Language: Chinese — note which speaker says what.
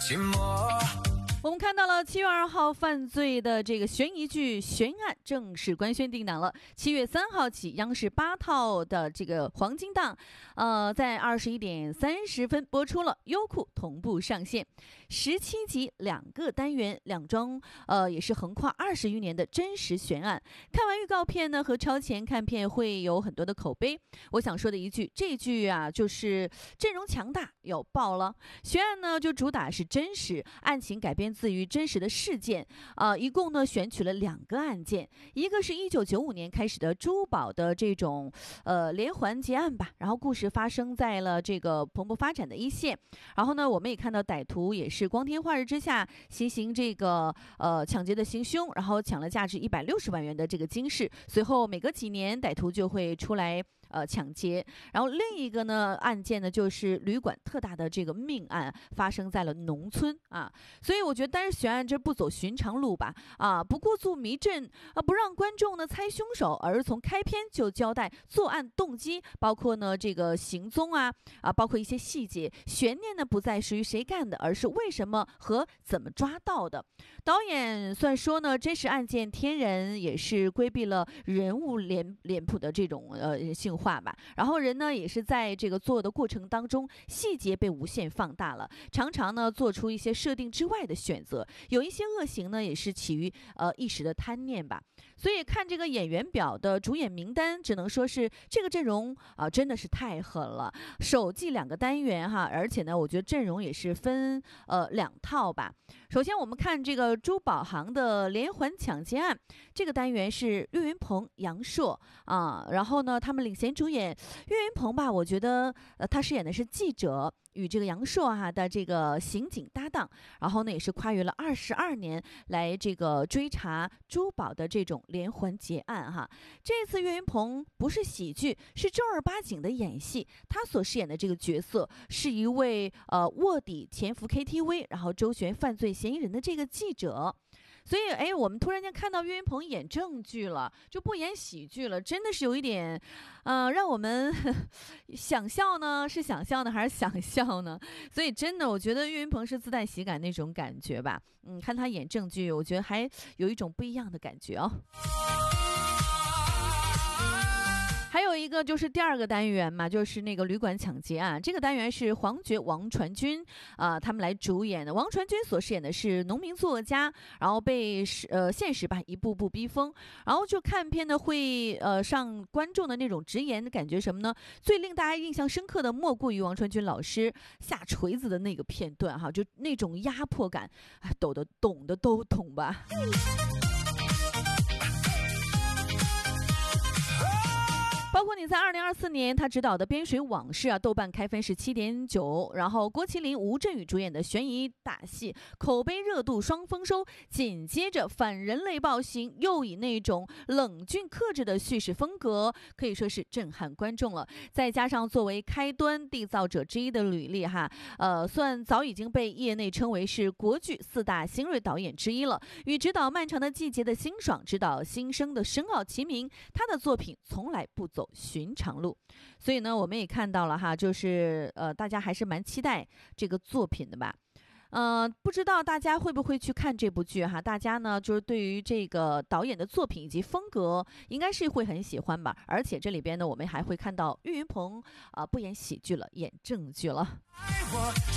Speaker 1: 我们看到了7月2号犯罪的这个悬疑剧悬案正式官宣定档了。7月3号起，央视8套的这个黄金档，在21点30分播出了，优酷同步上线。17集2个单元，2桩也是横跨20余年的真实悬案。看完预告片呢和超前看片会有很多的口碑。我想说的一句，这句啊就是阵容强大，要爆了。悬案呢就主打是真实，案情改编自于真实的事件，一共呢选取了2个案件，一个是1995年开始的珠宝的这种连环劫案吧，然后故事发生在了这个蓬勃发展的一线，然后呢我们也看到歹徒也是光天化日之下行这个抢劫的行凶，然后抢了价值160万元的这个金饰，随后每隔几年歹徒就会出来抢劫。然后另一个呢案件呢就是旅馆特大的这个命案发生在了农村啊，所以我觉得单是悬案这不走寻常路吧，不过作迷阵不让观众呢猜凶手，而是从开篇就交代作案动机，包括呢这个行踪包括一些细节，悬念呢不再是于谁干的，而是为什么和怎么抓到的。导演虽然说呢真实案件天然也是规避了人物脸谱的这种人性化吧，然后人呢也是在这个做的过程当中细节被无限放大了，常常呢做出一些设定之外的选择，有一些恶行呢也是起于一时的贪念吧。所以看这个演员表的主演名单，只能说是这个阵容真的是太狠了，首季2个单元而且呢我觉得阵容也是分2套吧。首先我们看这个珠宝行的连环抢劫案，这个单元是岳云鹏、杨烁然后呢他们领衔主演。岳云鹏吧，我觉得他饰演的是记者，与这个杨烁的这个刑警搭档，然后呢也是跨越了22年来这个追查珠宝的这种连环劫案这次岳云鹏不是喜剧，是正儿八经的演戏，他所饰演的这个角色是一位卧底潜伏 KTV 然后周旋犯罪嫌疑人的这个记者。所以我们突然间看到岳云鹏演正剧了，就不演喜剧了，真的是有一点让我们想笑呢，是想笑呢还是想笑呢？所以真的我觉得岳云鹏是自带喜感那种感觉吧。看他演正剧，我觉得还有一种不一样的感觉还有一个就是第2个单元嘛，就是那个旅馆抢劫案，这个单元是黄觉、王传君他们来主演的。王传君所饰演的是农民作家，然后被现实吧一步步逼疯，然后就看片呢会上观众的那种直言的感觉什么呢？最令大家印象深刻的莫过于王传君老师下锤子的那个片段就那种压迫感，懂的都懂吧。包括你在2024年他执导的《边水往事》豆瓣开分是7.9，然后郭麒麟、吴镇宇主演的悬疑大戏，口碑热度双丰收。紧接着反人类暴行又以那种冷峻克制的叙事风格，可以说是震撼观众了。再加上作为开端缔造者之一的吕丽算早已经被业内称为是国剧4大新锐导演之一了。与执导《漫长的季节》的辛爽，执导《新生》的申奥齐名，他的作品从来不走寻常路。所以呢我们也看到了就是大家还是蛮期待这个作品的吧。不知道大家会不会去看这部剧大家呢就是对于这个导演的作品以及风格应该是会很喜欢吧。而且这里边呢我们还会看到岳云鹏不演喜剧了，演正剧了。